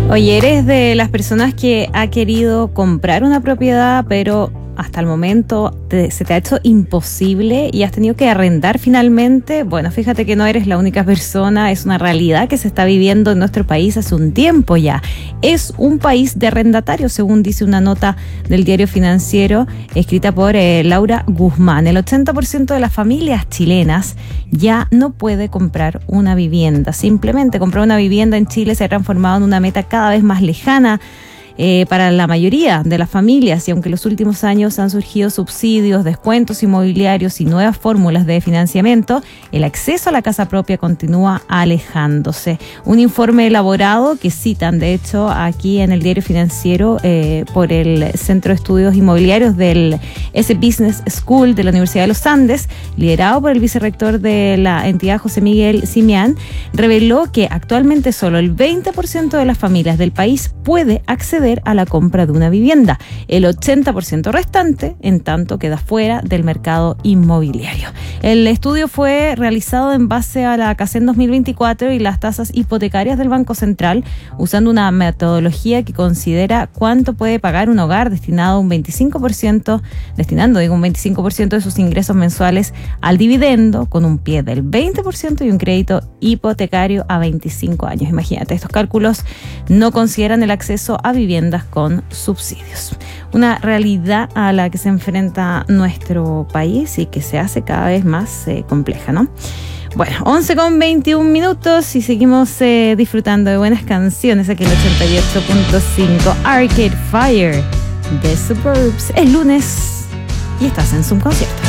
Oye, ¿eres de las personas que ha querido comprar una propiedad, pero hasta el momento se te ha hecho imposible y has tenido que arrendar finalmente? Bueno, fíjate que no eres la única persona, es una realidad que se está viviendo en nuestro país hace un tiempo ya. Es un país de arrendatarios, según dice una nota del Diario Financiero escrita por Laura Guzmán. El 80% de las familias chilenas ya no puede comprar una vivienda. Simplemente comprar una vivienda en Chile se ha transformado en una meta cada vez más lejana para la mayoría de las familias, y aunque en los últimos años han surgido subsidios, descuentos inmobiliarios y nuevas fórmulas de financiamiento, el acceso a la casa propia continúa alejándose. Un informe elaborado que citan, de hecho, aquí en el Diario Financiero por el Centro de Estudios Inmobiliarios del S-Business School de la Universidad de los Andes, liderado por el vicerrector de la entidad, José Miguel Simián, reveló que actualmente solo el 20% de las familias del país puede acceder a la compra de una vivienda. El 80% restante, en tanto, queda fuera del mercado inmobiliario. El estudio fue realizado en base a la CACEN 2024 y las tasas hipotecarias del Banco Central, usando una metodología que considera cuánto puede pagar un hogar destinando un 25% de sus ingresos mensuales al dividendo, con un pie del 20% y un crédito hipotecario a 25 años. Imagínate, estos cálculos no consideran el acceso a viviendas con subsidios. Una realidad a la que se enfrenta nuestro país y que se hace cada vez más compleja, ¿no? Bueno, 11:21 y seguimos disfrutando de buenas canciones aquí en el 88.5. Arcade Fire, The Suburbs. Es lunes y estás en Zoom Concierto.